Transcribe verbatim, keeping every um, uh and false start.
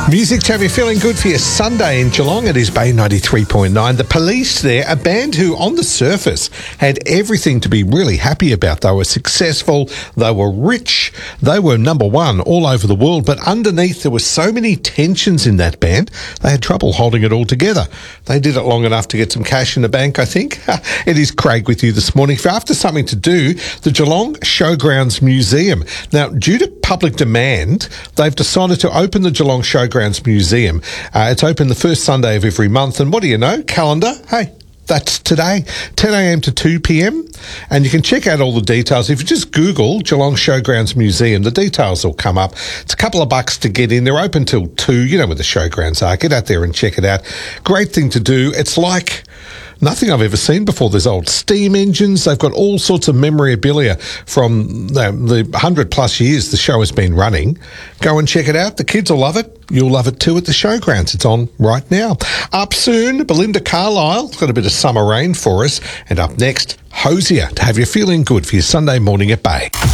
Music to have you feeling good for your Sunday in Geelong. It is Bay ninety-three point nine. The Police there, a band who on the surface had everything to be really happy about. They were successful, they were rich, they were number one all over the world, but underneath there were so many tensions in that band, they had trouble holding it all together. They did it long enough to get some cash in the bank, I think. It is Craig with you this morning. If you're after something to do, the Geelong Showgrounds Museum. Now, due to public demand, they've decided to open the Geelong Showgrounds Museum. Uh, it's open the first Sunday of every month, and what do you know? Calendar, hey, that's today, ten a.m. to two p.m, and you can check out all the details. If you just Google Geelong Showgrounds Museum, the details will come up. It's a couple of bucks to get in. They're open till two, you know where the showgrounds are. Get out there and check it out. Great thing to do. It's like nothing I've ever seen before. There's old steam engines. They've got all sorts of memorabilia from the, the one hundred plus years the show has been running. Go and check it out. The kids will love it. You'll love it too at the showgrounds. It's on right now. Up soon, Belinda Carlisle's got a bit of summer rain for us. And up next, Hosier to have you feeling good for your Sunday morning at Bay.